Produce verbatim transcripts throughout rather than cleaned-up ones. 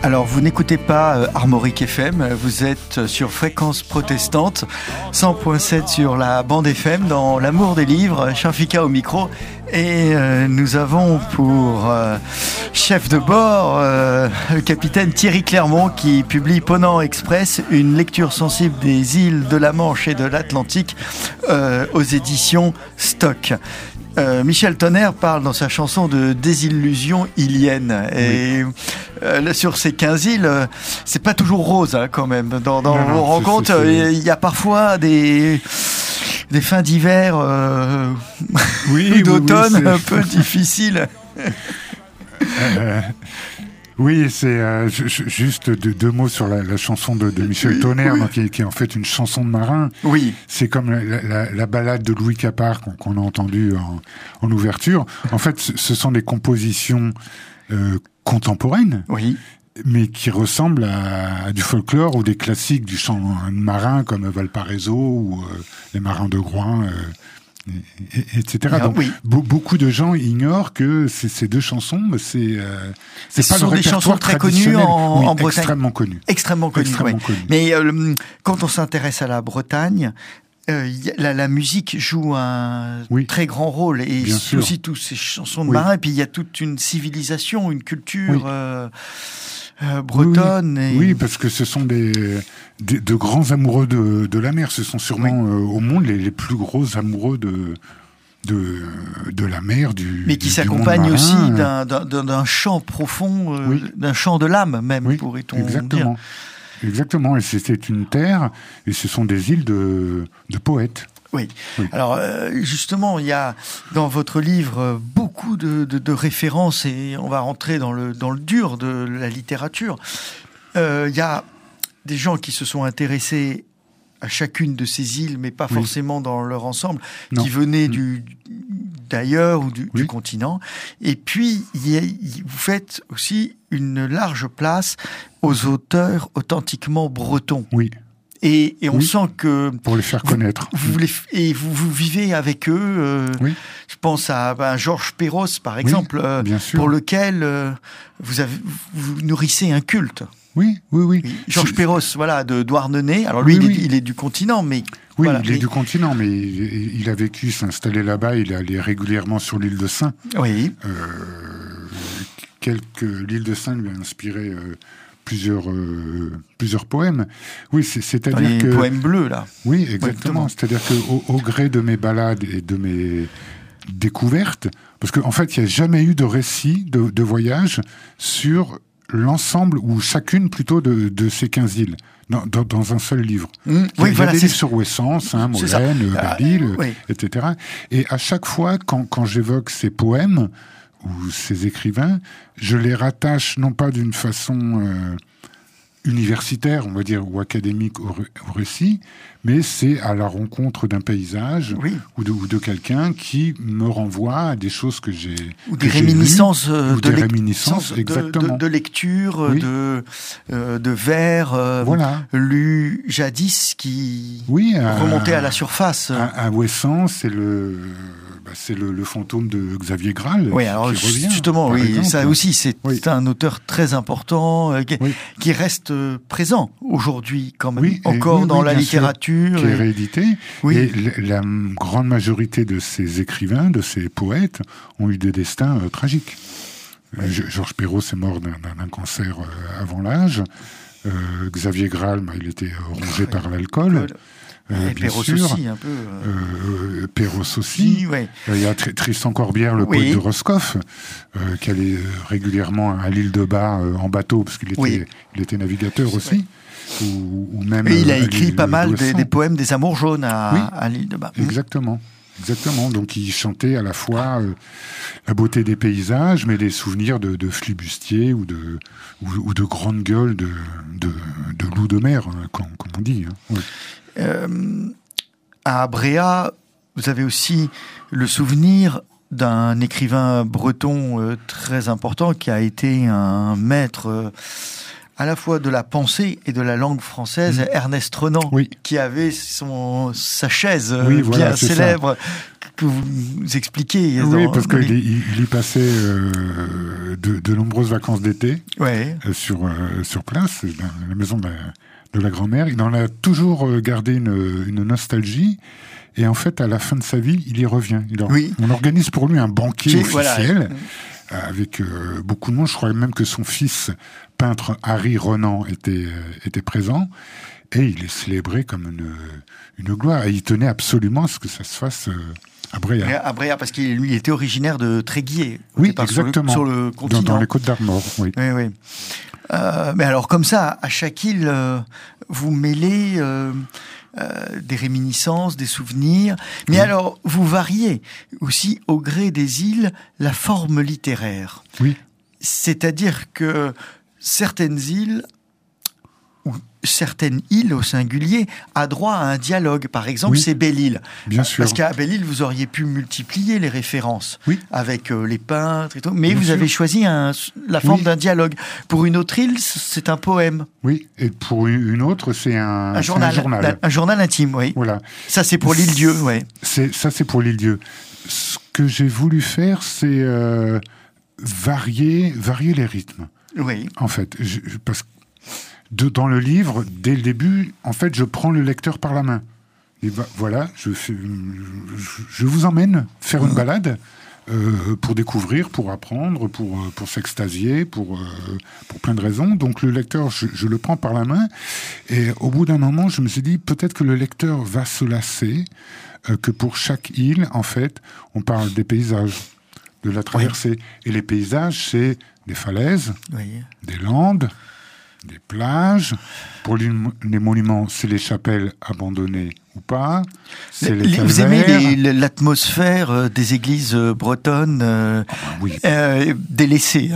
Alors, vous n'écoutez pas euh, Armorique F M, vous êtes sur Fréquence Protestante, cent virgule sept sur la bande F M, dans l'amour des livres, Shafika au micro. Et euh, nous avons pour euh, chef de bord euh, le capitaine Thierry Clermont qui publie Ponant Express, une lecture sensible des îles de la Manche et de l'Atlantique euh, aux éditions Stock. Euh, Michel Tonnerre parle dans sa chanson de désillusion ilienne. Et oui. euh, sur ces quinze îles, euh, c'est pas toujours rose hein, quand même. Dans, dans non, vos non, rencontres, il y a parfois des, des fins d'hiver euh, oui, d'automne oui, oui, un peu difficiles. euh, oui, c'est euh, juste deux, deux mots sur la, la chanson de, de Michel Tonnerre, oui. donc, qui, qui est en fait une chanson de marin. Oui. C'est comme la, la, la balade de Louis Capard qu'on, qu'on a entendue en, en ouverture. En fait, ce, ce sont des compositions euh, contemporaines. Oui. Mais qui ressemblent à, à du folklore ou des classiques du chant marin comme Valparaiso ou euh, les marins de Groix. Euh, Et, et cetera. Donc, oui. be- beaucoup de gens ignorent que ces, ces deux chansons, c'est, euh, c'est ce pas sont le des chansons très connues en, oui, en Bretagne. Extrêmement connues. Extrêmement connues. Extrêmement ouais. connues. Mais euh, quand on s'intéresse à la Bretagne, euh, y a, la, la musique joue un oui. très grand rôle. Et Bien c'est sûr. aussi toutes ces chansons de oui. marins. Et puis il y a toute une civilisation, une culture. Oui. Euh, Euh, bretonne. Oui, et... oui, parce que ce sont des, des de grands amoureux de, de la mer. Ce sont sûrement oui. euh, au monde les, les plus gros amoureux de de de la mer, du mais qui du, s'accompagne du aussi marin. d'un, d'un d'un chant profond, euh, oui. d'un chant de l'âme même, oui, pourrait-on exactement. dire. Exactement. Et c'était une terre, et ce sont des îles de de poètes. Oui. oui. Alors euh, justement, il y a dans votre livre beaucoup de, de, de références et on va rentrer dans le dans le dur de la littérature. Euh, il y a des gens qui se sont intéressés à chacune de ces îles, mais pas oui. forcément dans leur ensemble, non. qui venaient du d'ailleurs ou du, oui. du continent. Et puis y a, y, vous faites aussi une large place aux auteurs authentiquement bretons. Oui. Et, et on oui, sent que pour les faire connaître, vous, vous les, et vous, vous vivez avec eux. Euh, oui. Je pense à ben, Georges Perros, par exemple, oui, euh, bien sûr. pour lequel euh, vous, avez, vous nourrissez un culte. Oui, oui, oui. oui. Georges Perros, voilà, de Douarnenez. Alors lui, oui, il, oui. Est, il est du continent, mais oui, voilà, il est mais... du continent, mais il, il a vécu, s'installer là-bas. Il est allé régulièrement sur l'île de Sein. Oui. Euh, quelques l'île de Sein lui a inspiré. Euh, Plusieurs, euh, plusieurs poèmes. Oui, c'est, c'est-à-dire les que... Les poèmes bleus, là. Oui, exactement. Ouais, c'est-à-dire qu'au au gré de mes balades et de mes découvertes, parce qu'en en fait, il n'y a jamais eu de récit de, de voyage sur l'ensemble, ou chacune plutôt, de, de ces quinze îles, dans, dans, dans un seul livre. Mmh, il y a, oui, il y a voilà, des c'est... livres sur Ouessant, hein, Molène, Belle-Île, ah, oui. et cetera. Et à chaque fois, quand, quand j'évoque ces poèmes, ou ces écrivains, je les rattache non pas d'une façon euh, universitaire, on va dire, ou académique au, au récit, mais c'est à la rencontre d'un paysage oui. ou, de, ou de quelqu'un qui me renvoie à des choses que j'ai ou des réminiscences, vues, ou de, des lec- réminiscences de, exactement. de, de lecture, oui. de, euh, de vers euh, voilà. lus jadis qui oui, remontaient à la surface. À, à Ouessant, c'est le... Bah, c'est le, le fantôme de Xavier Graal oui, alors qui revient. Justement, oui, exemple. ça aussi, c'est oui. un auteur très important euh, qui, oui. qui reste euh, présent aujourd'hui, quand même, oui, encore oui, dans oui, la littérature. Sûr, qui est réédité. Oui. Et la, la grande majorité de ces écrivains, de ces poètes, ont eu des destins euh, tragiques. Oui. Euh, Georges Perros est mort d'un, d'un cancer euh, avant l'âge. Euh, Xavier Graal, bah, il était rongé oui. par l'alcool. Euh, et bien Perros sûr. aussi, un peu. Euh... Euh, Perros aussi. Oui, ouais. euh, il y a Tr- Tristan Corbière, le oui. poète de Roscoff, euh, qui allait régulièrement à l'île de Bas euh, en bateau, parce qu'il était, oui. il était navigateur aussi. Ou, ou même, et il a euh, écrit pas mal des, des poèmes des Amours jaunes à, oui. à l'île de Bas. Exactement. Exactement. Donc, il chantait à la fois euh, la beauté des paysages, mais des souvenirs de, de flibustiers ou de, ou, ou de grandes gueules de, de, de loups de mer, hein, comme, comme on dit. Hein. Oui. Euh, à Bréa, vous avez aussi le souvenir d'un écrivain breton euh, très important qui a été un maître euh, à la fois de la pensée et de la langue française, mmh. Ernest Renan, oui. qui avait son, sa chaise oui, bien voilà, célèbre, ça. Que vous expliquez. Oui, dans, parce dans qu'il les... il, il y passait euh, de, de nombreuses vacances d'été ouais. euh, sur, euh, sur place, dans la maison de la, de la grand-mère. Il en a toujours gardé une, une nostalgie. Et en fait, à la fin de sa vie, il y revient. Il or... oui. On organise pour lui un banquet J'ai, officiel voilà. avec euh, beaucoup de monde. Je crois même que son fils, peintre Harry Renan, était, euh, était présent. Et il est célébré comme une, une gloire. Et il tenait absolument à ce que ça se fasse... Euh, À Bréa. À Bréa, parce qu'il lui était originaire de Tréguier. Oui, exactement. Sur le, sur le continent. Dans, dans les Côtes d'Armor, oui. Oui, oui. Euh, mais alors, comme ça, à chaque île, euh, vous mêlez euh, euh, des réminiscences, des souvenirs. Mais oui. alors, vous variez aussi, au gré des îles, la forme littéraire. Oui. C'est-à-dire que certaines îles... ou certaines îles au singulier a droit à un dialogue. Par exemple, oui, c'est Belle-Île. Bien sûr. Parce qu'à Belle-Île, vous auriez pu multiplier les références oui. avec euh, les peintres et tout. Mais Bien vous sûr. avez choisi un, la forme oui. d'un dialogue. Pour une autre île, c'est un poème. Oui, et pour une autre, c'est un, un journal. Un journal, un, un journal intime, oui. Voilà. Ça, c'est pour l'île Dieu, oui. C'est, ça, c'est pour l'île Dieu. Ce que j'ai voulu faire, c'est euh, varier, varier les rythmes. Oui. En fait, je, parce que De, dans le livre, dès le début, en fait, je prends le lecteur par la main. Et bah, voilà, je, fais, je, je vous emmène faire une balade euh, pour découvrir, pour apprendre, pour, pour s'extasier, pour, euh, pour plein de raisons. Donc le lecteur, je, je le prends par la main. Et au bout d'un moment, je me suis dit, peut-être que le lecteur va se lasser, euh, que pour chaque île, en fait, on parle des paysages, de la traversée. Oui. Et les paysages, c'est des falaises, oui. des landes, des plages. Pour les monuments, c'est les chapelles abandonnées ou pas. C'est les, les vous aimez les, l'atmosphère des églises bretonnes euh, ah, oui. euh, délaissées.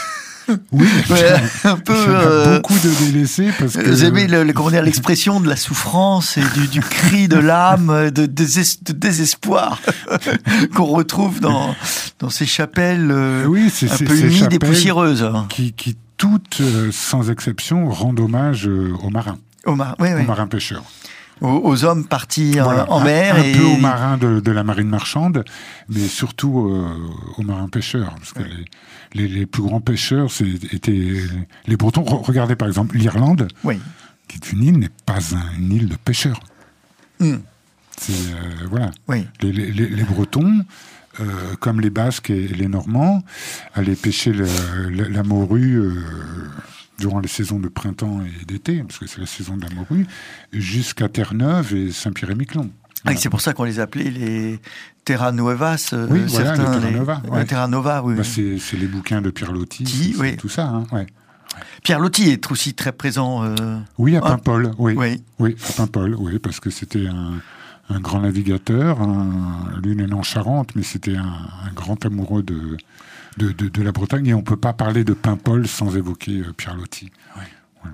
Oui, ouais, un peu. Il y a euh, beaucoup de délaissés parce que. Vous aimez le, le, comment dire, l'expression de la souffrance et du, du cri de l'âme, de, de, de désespoir qu'on retrouve dans dans ces chapelles euh, oui, c'est, un c'est, peu humides et poussiéreuses. Qui, qui toutes, euh, sans exception, rendent hommage euh, aux marins, aux, mar- oui, oui. aux marins pêcheurs. Aux, aux hommes partis voilà, en, en mer. Un, un et... peu aux marins de, de la marine marchande, mais surtout euh, aux marins pêcheurs. Parce que oui. les, les, les plus grands pêcheurs c'est, étaient les Bretons. Regardez par exemple l'Irlande, oui. qui est une île, n'est pas un, une île de pêcheurs. Mm. C'est, euh, voilà. Oui. Les, les, les Bretons... Euh, comme les Basques et les Normands, allaient pêcher le, la, la morue euh, durant les saisons de printemps et d'été, parce que c'est la saison de la morue, jusqu'à Terre-Neuve et Saint-Pierre-et-Miquelon. Voilà. Ah, c'est pour ça qu'on les appelait les Terra Nuevas. Euh, oui, voilà, certains, les Terra Nova. Les, ouais. les Terra Nova, oui. Bah, c'est, c'est les bouquins de Pierre Loti, Qui, c'est, oui. c'est tout ça. Hein, ouais. Pierre Loti est aussi très présent. Euh... Oui, à Paimpol, hein oui. oui. Oui, à Paimpol, oui, parce que c'était un... un grand navigateur, un, lui né en Charente, mais c'était un, un grand amoureux de, de, de, de la Bretagne, et on ne peut pas parler de Paimpol sans évoquer euh, Pierre Loti. Oui. Voilà.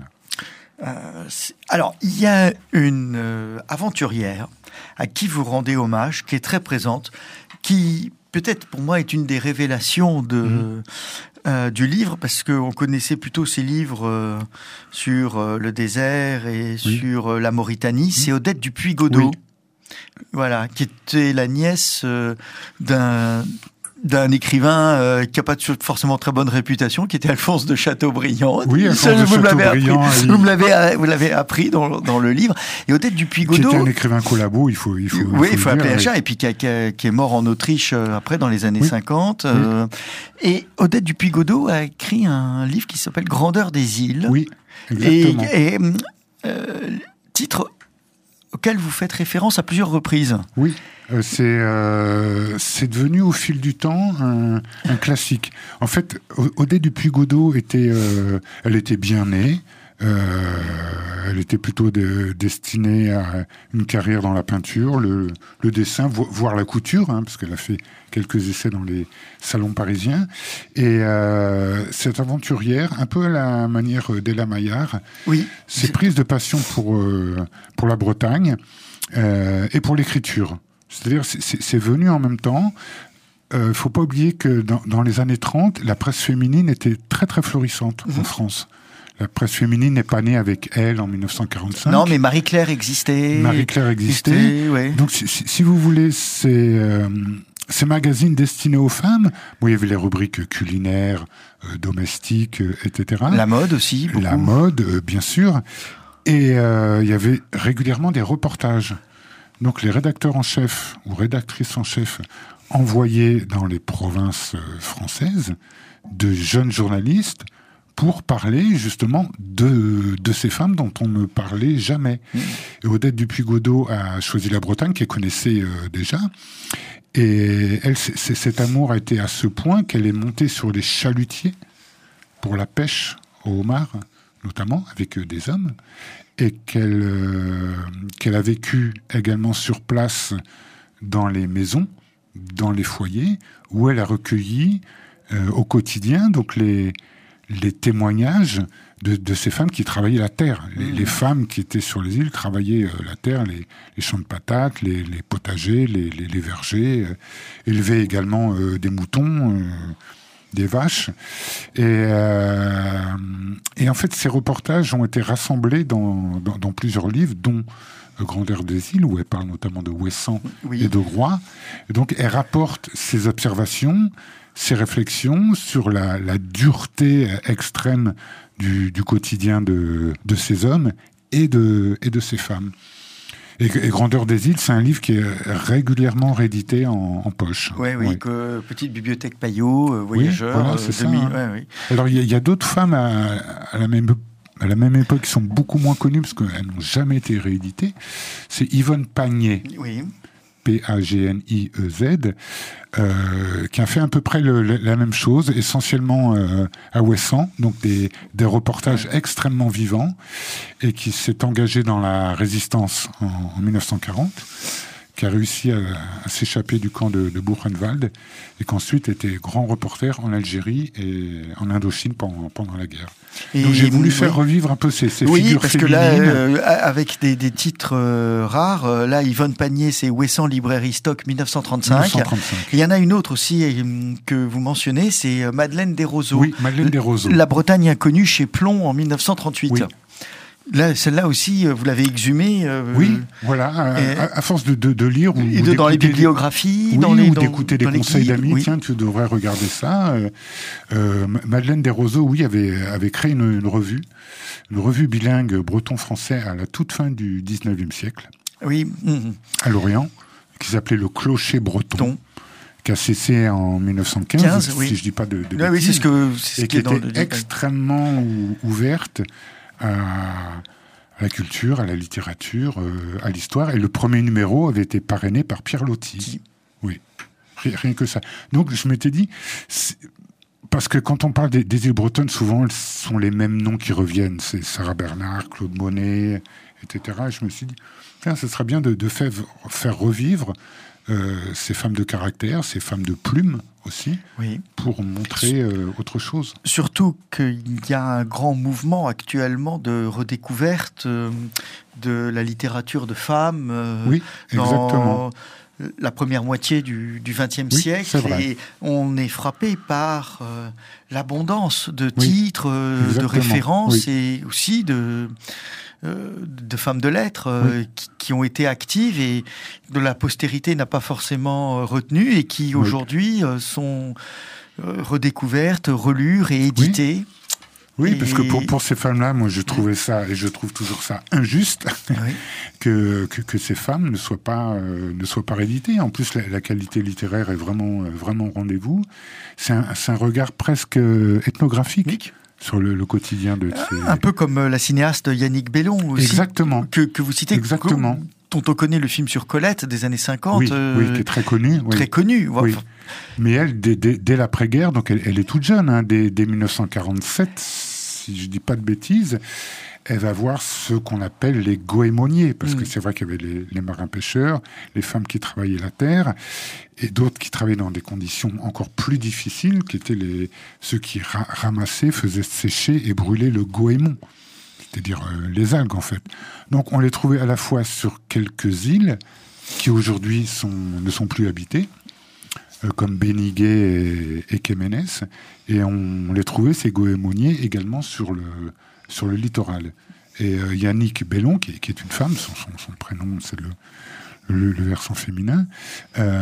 Euh, alors, il y a une euh, aventurière à qui vous rendez hommage, qui est très présente, qui peut-être pour moi est une des révélations de... Mmh. Euh, du livre, parce qu'on connaissait plutôt ces livres euh, sur euh, le désert et oui. sur euh, la Mauritanie. Mmh. C'est Odette du Puygodot. Oui. Voilà, qui était la nièce euh, d'un d'un écrivain euh, qui n'a pas forcément très bonne réputation, qui était Alphonse de Chateaubriand. Oui, Alphonse de vous Chateaubriand. Appris, il... Vous me l'avez, vous l'avez appris dans, dans le livre. Et Odette du Puygodot... Qui était un écrivain collabo, il faut, il faut, oui, il faut, faut appeler un chat, oui. et puis qui, a, qui, a, qui est mort en Autriche euh, après, dans les années oui. cinquante. Euh, oui. Et Odette du Puygodot a écrit un livre qui s'appelle Grandeur des îles. Oui, exactement. Et, et euh, titre... auquel vous faites référence à plusieurs reprises. Oui, euh, c'est, euh, c'est devenu au fil du temps un, un classique. En fait, Odette du Puygodot était, euh, elle était bien née. Euh, elle était plutôt de, destinée à une carrière dans la peinture, le, le dessin, vo- voire la couture, hein, parce qu'elle a fait quelques essais dans les salons parisiens. Et euh, cette aventurière, un peu à la manière d'Ella Maillard, oui, s'est prise de passion pour, euh, pour la Bretagne euh, et pour l'écriture. C'est-à-dire, c'est, c'est, c'est venu en même temps. Il euh, ne faut pas oublier que dans, dans les années trente, la presse féminine était très très florissante mmh. en France. la presse féminine n'est pas née avec Elle en mille neuf cent quarante-cinq. Non, mais Marie-Claire existait. Marie-Claire existait. existait ouais. Donc, si, si vous voulez, c'est... Euh, Ces magazines destinés aux femmes, bon, il y avait les rubriques culinaires, euh, domestiques, euh, et cetera. La mode aussi, beaucoup. La mode, euh, bien sûr. Et euh, il y avait régulièrement des reportages. Donc les rédacteurs en chef ou rédactrices en chef envoyaient dans les provinces euh, françaises de jeunes journalistes pour parler justement de, de ces femmes dont on ne parlait jamais. Mmh. Et Odette Dupuy-Godeau a choisi la Bretagne, qu'elle connaissait euh, déjà. Et elle, c'est, cet amour a été à ce point qu'elle est montée sur les chalutiers pour la pêche au homard, notamment avec des hommes, et qu'elle, euh, qu'elle a vécu également sur place dans les maisons, dans les foyers, où elle a recueilli euh, au quotidien donc les, les témoignages de, de ces femmes qui travaillaient la terre. Les, mmh. les femmes qui étaient sur les îles travaillaient euh, la terre, les, les champs de patates, les, les potagers, les, les, les vergers, euh, élevaient également euh, des moutons, euh, des vaches. Et, euh, et en fait, ces reportages ont été rassemblés dans, dans, dans plusieurs livres, dont euh, Grandeur des îles, où elle parle notamment de Ouessant oui. et de Groix. Et donc, elle rapporte ses observations, ses réflexions sur la, la dureté extrême du, du quotidien de, de ces hommes et de, et de ces femmes. Et, et Grandeur des îles, c'est un livre qui est régulièrement réédité en, en poche. Ouais, oui, oui. Que, petite bibliothèque Payot, euh, Voyageurs, oui, voilà, c'est demi... ça, hein. ouais, oui. Alors, il y, y a d'autres femmes à, à, la même, à la même époque qui sont beaucoup moins connues parce qu'elles n'ont jamais été rééditées. C'est Yvonne Pagnet. Oui. P A G N I E Z, euh, qui a fait à peu près le, le, la même chose, essentiellement euh, à Ouessant, donc des, des reportages ouais. extrêmement vivants, et qui s'est engagé dans la résistance en, en mille neuf cent quarante, qui a réussi à, à s'échapper du camp de, de Buchenwald, et qu'ensuite était grand reporter en Algérie et en Indochine pendant, pendant la guerre. Et donc j'ai voulu oui. faire revivre un peu ces, ces oui, figures parce féminines. que là, euh, avec des, des titres euh, rares, euh, là, Yvonne Pagnet, c'est Ouessant Librairie Stock dix-neuf cent trente-cinq. dix-neuf cent trente-cinq. Il y en a une autre aussi euh, que vous mentionnez, c'est Madeleine Desroseaux. Oui, Madeleine Desroseaux. La Bretagne inconnue chez Plomb en dix-neuf cent trente-huit. Oui. Là, celle-là aussi, vous l'avez exhumée. Euh, oui, voilà, à, à force de, de, de lire ou, et de, ou dans les bibliographies, oui, dans les, ou dans, d'écouter dans des conseils guides, d'amis. Oui. Tiens, tu devrais regarder ça. Euh, euh, Madeleine Desroseaux, oui, avait, avait créé une, une revue, une revue bilingue breton-français à la toute fin du dix-neuvième siècle. Oui. Mmh. À Lorient, qui s'appelait Le Clocher Breton. Ton. Qui a cessé en mille neuf cent quinze, quinze, si oui. je ne dis pas de, de oui, oui, c'est ce que, c'est et ce qui est dans était le extrêmement ou, ouverte à, à la culture, à la littérature, euh, à l'histoire. Et le premier numéro avait été parrainé par Pierre Loti. Si. Oui, rien que ça. Donc je m'étais dit, parce que quand on parle des, des îles bretonnes, souvent elles sont les mêmes noms qui reviennent. C'est Sarah Bernard, Claude Monet, et cetera. Et je me suis dit, tiens, ce serait bien de, de faire, faire revivre Euh, ces femmes de caractère, ces femmes de plume aussi, oui. pour montrer euh, autre chose. Surtout qu'il y a un grand mouvement actuellement de redécouverte euh, de la littérature de femmes. Euh, oui, exactement. Dans la première moitié du vingtième oui, siècle, et on est frappé par euh, l'abondance de titres, oui, de références oui. et aussi de... Euh, de femmes de lettres euh, oui. qui, qui ont été actives et de la postérité n'a pas forcément euh, retenu et qui oui. aujourd'hui euh, sont euh, redécouvertes, relues, rééditées. Oui, oui et... parce que pour, pour ces femmes-là, moi je trouvais ça, et je trouve toujours ça injuste, oui. que, que, que ces femmes ne soient pas, euh, ne soient pas rééditées. En plus, la, la qualité littéraire est vraiment, euh, vraiment au rendez-vous. C'est un, c'est un regard presque ethnographique. Oui. Sur le, le quotidien de ces... Un peu comme la cinéaste Yannick Bellon aussi. Exactement. Que, que vous citez. Exactement. Dont on connaît le film sur Colette des années cinquante. Oui, euh, oui qui est très connu. Très oui. connu. Oui. Enfin... Mais elle, dès, dès, dès l'après-guerre, donc elle, elle est toute jeune, hein, dès, dès dix-neuf cent quarante-sept, si je ne dis pas de bêtises, elle va voir ce qu'on appelle les goémoniers, parce mmh. que c'est vrai qu'il y avait les, les marins-pêcheurs, les femmes qui travaillaient la terre, et d'autres qui travaillaient dans des conditions encore plus difficiles, qui étaient les, ceux qui ra- ramassaient, faisaient sécher et brûler le goémon, c'est-à-dire euh, les algues en fait. Donc on les trouvait à la fois sur quelques îles, qui aujourd'hui sont, ne sont plus habitées, euh, comme Béniguet et, et Kéménès, et on, on les trouvait, ces goémoniers, également sur le... sur le littoral. Et euh, Yannick Bellon, qui est, qui est une femme, son, son, son prénom c'est le, le, le versant féminin, euh,